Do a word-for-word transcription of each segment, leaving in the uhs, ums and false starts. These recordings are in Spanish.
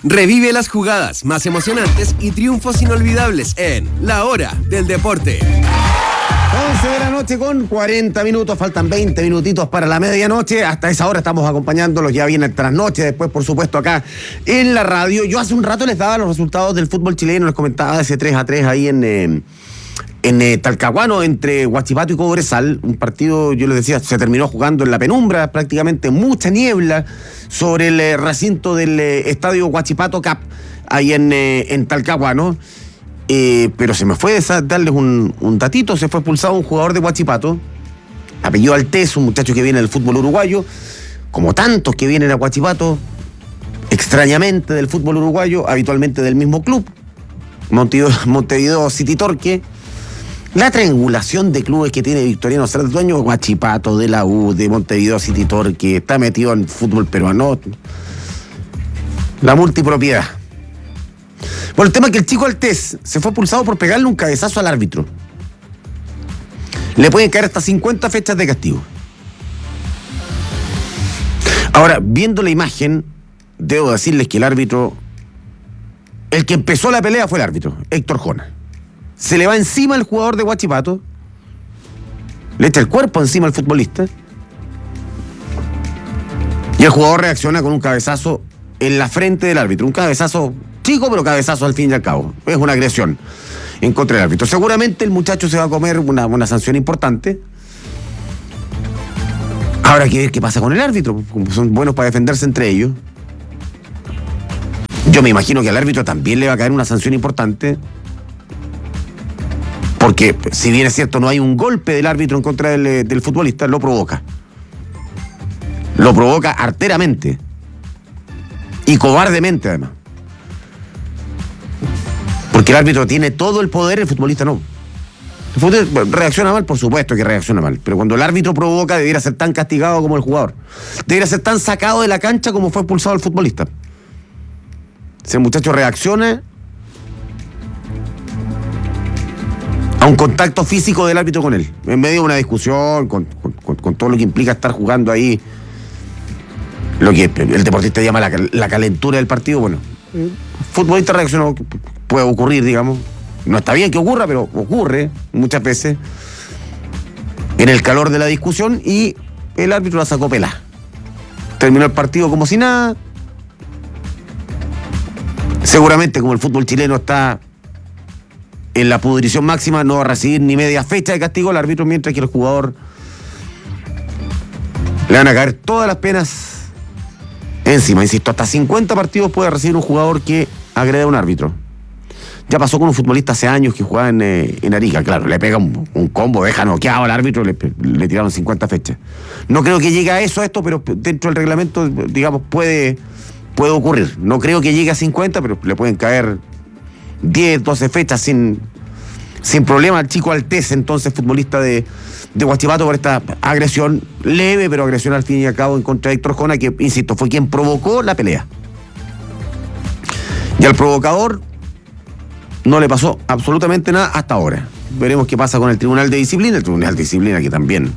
Revive las jugadas más emocionantes y triunfos inolvidables en La Hora del Deporte. once de la noche con cuarenta minutos, faltan veinte minutitos para la medianoche. Hasta esa hora estamos acompañándolos, ya viene el trasnoche, después por supuesto acá en la radio. Yo hace un rato les daba los resultados del fútbol chileno, les comentaba ese tres a tres ahí en... Eh, En eh, Talcahuano, entre Huachipato y Cobresal, un partido, yo les decía, se terminó jugando en la penumbra, prácticamente mucha niebla sobre el eh, recinto del eh, estadio Huachipato Cup, ahí en, eh, en Talcahuano. Eh, pero se me fue de darles un, un datito, se fue expulsado un jugador de Huachipato, apellido Altés, un muchacho que viene del fútbol uruguayo, como tantos que vienen a Huachipato, extrañamente del fútbol uruguayo, habitualmente del mismo club, Montevideo, Montevideo City Torque. La triangulación de clubes que tiene Victoriano Sala, dueño de Huachipato, de la U, de Montevideo City Torque, está metido en fútbol peruano. La multipropiedad. Bueno, el tema es que el chico Altés se fue expulsado por pegarle un cabezazo al árbitro. Le pueden caer hasta cincuenta fechas de castigo. Ahora, viendo la imagen, debo decirles que el árbitro, el que empezó la pelea fue el árbitro, Héctor Jona. Se le va encima el jugador de Huachipato, le echa el cuerpo encima al futbolista y el jugador reacciona con un cabezazo en la frente del árbitro. Un cabezazo chico, pero cabezazo al fin y al cabo. Es una agresión en contra del árbitro. Seguramente el muchacho se va a comer una, una sanción importante. Habrá que ver qué pasa con el árbitro, como son buenos para defenderse entre ellos. Yo me imagino que al árbitro también le va a caer una sanción importante. Porque, si bien es cierto, no hay un golpe del árbitro en contra del, del futbolista, lo provoca. Lo provoca arteramente. Y cobardemente, además. Porque el árbitro tiene todo el poder, el futbolista no. El futbolista reacciona mal, por supuesto que reacciona mal. Pero cuando el árbitro provoca, debiera ser tan castigado como el jugador. Debiera ser tan sacado de la cancha como fue expulsado el futbolista. Si el muchacho reacciona a un contacto físico del árbitro con él, en medio de una discusión, con, con, con, con todo lo que implica estar jugando ahí, lo que el deportista llama la, la calentura del partido. Bueno, el futbolista reaccionó, puede ocurrir, digamos, no está bien que ocurra, pero ocurre muchas veces en el calor de la discusión, y el árbitro la sacó pelada. Terminó el partido como si nada. Seguramente, como el fútbol chileno está en la pudrición máxima, no va a recibir ni media fecha de castigo el árbitro, mientras que el jugador le van a caer todas las penas encima. Insisto, hasta cincuenta partidos puede recibir un jugador que agrede a un árbitro. Ya pasó con un futbolista hace años que jugaba en, eh, en Arica, claro, le pega un, un combo, deja noqueado al árbitro, le, le tiraron cincuenta fechas. No creo que llegue a eso, a esto, pero dentro del reglamento, digamos, puede, puede ocurrir. No creo que llegue a cincuenta, pero le pueden caer diez, doce fechas sin, sin problema al chico Altés, entonces futbolista de, de Huachipato, por esta agresión leve, pero agresión al fin y al cabo en contra de Héctor Jona, que, insisto, fue quien provocó la pelea. Y al provocador no le pasó absolutamente nada hasta ahora. Veremos qué pasa con el Tribunal de Disciplina, el Tribunal de Disciplina que también...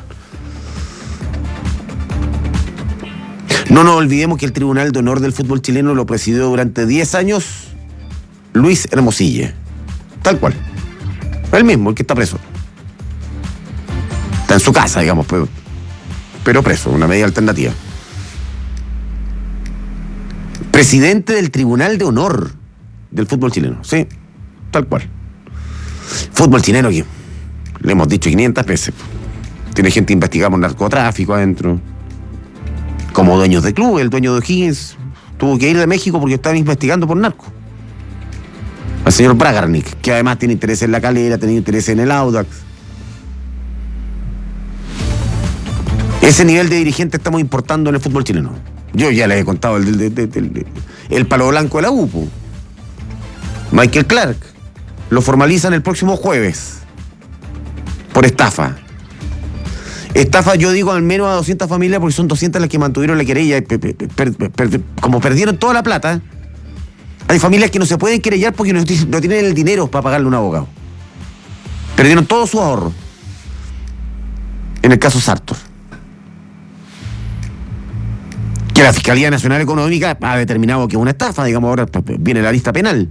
No nos olvidemos que el Tribunal de Honor del fútbol chileno lo presidió durante diez años Luis Hermosilla, tal cual, el mismo, el que está preso. Está en su casa, digamos, pero, pero preso, una medida alternativa. Presidente del Tribunal de Honor del fútbol chileno, sí, tal cual. Fútbol chileno que le hemos dicho quinientas veces, tiene gente investigada por narcotráfico adentro, como dueños de club. El dueño de O'Higgins tuvo que ir de México porque estaban investigando por narco. Al señor Bragarnik, que además tiene interés en la Calera, tiene interés en el Audax. Ese nivel de dirigente estamos importando en el fútbol chileno. Yo ya les he contado el, el, el, el, el palo blanco de la U P U. Michael Clark. Lo formalizan el próximo jueves. Por estafa. Estafa, yo digo, al menos a doscientas familias, porque son doscientas las que mantuvieron la querella. Per, per, per, per, como perdieron toda la plata, hay familias que no se pueden querellar porque no, no tienen el dinero para pagarle a un abogado. Perdieron todo su ahorro. En el caso Sartor. que la Fiscalía Nacional Económica ha determinado que es una estafa, digamos, ahora viene la lista penal.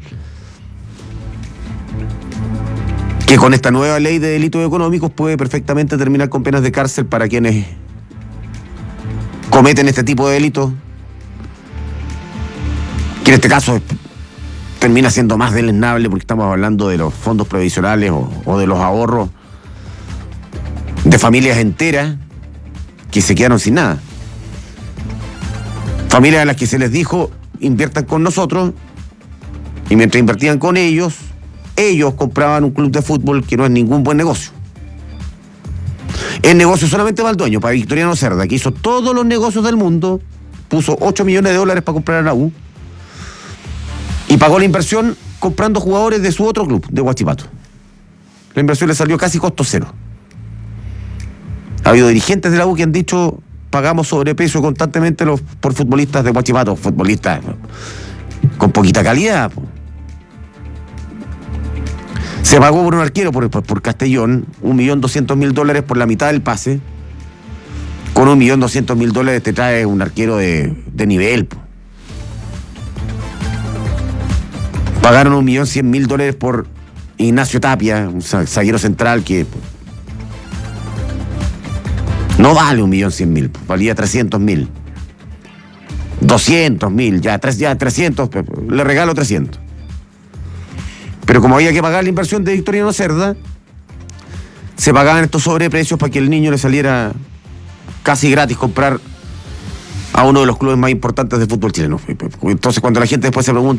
Que con esta nueva ley de delitos económicos puede perfectamente terminar con penas de cárcel para quienes cometen este tipo de delitos, que en este caso termina siendo más deleznable porque estamos hablando de los fondos previsionales o, o de los ahorros de familias enteras que se quedaron sin nada. Familias a las que se les dijo inviertan con nosotros, y mientras invertían con ellos, ellos compraban un club de fútbol que no es ningún buen negocio. El negocio solamente va al dueño, para Victoriano Cerda, que hizo todos los negocios del mundo, puso ocho millones de dólares para comprar a la U y pagó la inversión comprando jugadores de su otro club, de Huachipato. La inversión le salió casi costo cero. Ha habido dirigentes de la U que han dicho: pagamos sobrepeso constantemente los, por futbolistas de Huachipato, futbolistas con poquita calidad. Se pagó por un arquero por, por, por Castellón, un millón doscientos mil dólares por la mitad del pase. Con un millón doscientos mil dólares te trae un arquero de, de nivel. Pagaron un millón cien mil dólares por Ignacio Tapia, un zaguero central que no vale un millón cien mil, valía trescientos mil. doscientos mil, ya, ya trescientos, le regalo trescientos. Pero como había que pagar la inversión de Victoriano Cerda, se pagaban estos sobreprecios para que el niño le saliera casi gratis comprar a uno de los clubes más importantes de fútbol chileno. Entonces, cuando la gente después se pregunta